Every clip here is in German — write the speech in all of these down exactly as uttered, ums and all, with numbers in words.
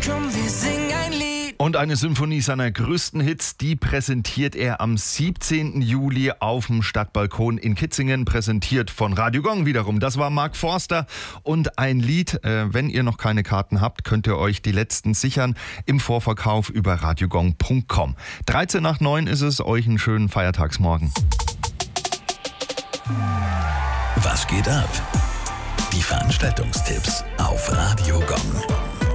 Komm, wir singen ein Lied. Und eine Symphonie seiner größten Hits, die präsentiert er am siebzehnten Juli auf dem Stadtbalkon in Kitzingen, präsentiert von Radio Gong wiederum. Das war Mark Forster und ein Lied, äh, wenn ihr noch keine Karten habt, könnt ihr euch die letzten sichern im Vorverkauf über radiogong punkt com. dreizehn nach neun ist es, euch einen schönen Feiertagsmorgen. Was geht ab? Die Veranstaltungstipps auf Radio Gong.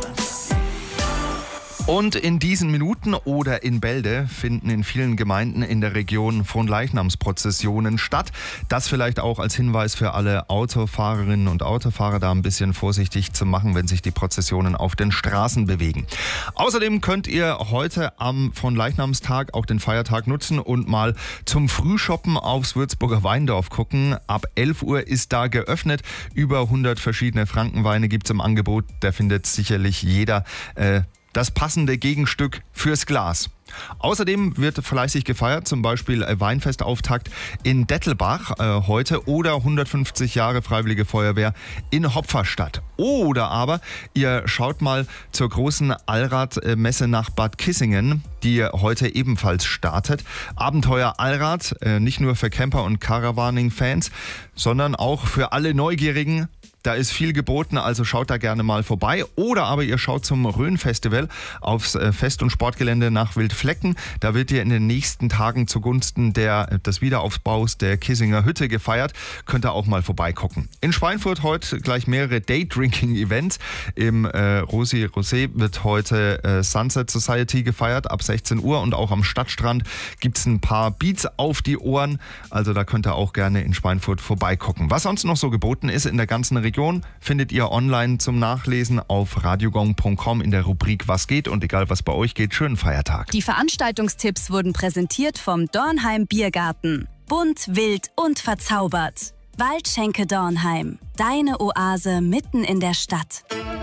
Und in diesen Minuten oder in Bälde finden in vielen Gemeinden in der Region Fronleichnamsprozessionen statt. Das vielleicht auch als Hinweis für alle Autofahrerinnen und Autofahrer, da ein bisschen vorsichtig zu machen, wenn sich die Prozessionen auf den Straßen bewegen. Außerdem könnt ihr heute am Fronleichnamstag auch den Feiertag nutzen und mal zum Frühshoppen aufs Würzburger Weindorf gucken. Ab elf Uhr ist da geöffnet. Über hundert verschiedene Frankenweine gibt es im Angebot. Da findet sicherlich jeder äh, das passende Gegenstück fürs Glas. Außerdem wird fleißig gefeiert, zum Beispiel Weinfestauftakt in Dettelbach äh, heute oder hundertfünfzig Jahre Freiwillige Feuerwehr in Hopferstadt. Oder aber ihr schaut mal zur großen Allrad-Messe nach Bad Kissingen, die heute ebenfalls startet. Abenteuer Allrad, äh, nicht nur für Camper- und Caravaning-Fans, sondern auch für alle Neugierigen. Da ist viel geboten, also schaut da gerne mal vorbei. Oder aber ihr schaut zum Rhön-Festival aufs Fest- und Sportgelände nach Wildflecken. Da wird ihr in den nächsten Tagen zugunsten der, des Wiederaufbaus der Kissinger Hütte gefeiert. Könnt ihr auch mal vorbeigucken. In Schweinfurt heute gleich mehrere Day-Drinking-Events. Im äh, Rosi Rosé wird heute äh, Sunset Society gefeiert ab sechzehn Uhr. Und auch am Stadtstrand gibt es ein paar Beats auf die Ohren. Also da könnt ihr auch gerne in Schweinfurt vorbeigucken. Was sonst noch so geboten ist in der ganzen Region, findet ihr online zum Nachlesen auf radiogong punkt com in der Rubrik Was geht, und egal was bei euch geht, schönen Feiertag. Die Veranstaltungstipps wurden präsentiert vom Dornheim Biergarten. Bunt, wild und verzaubert. Waldschenke Dornheim. Deine Oase mitten in der Stadt.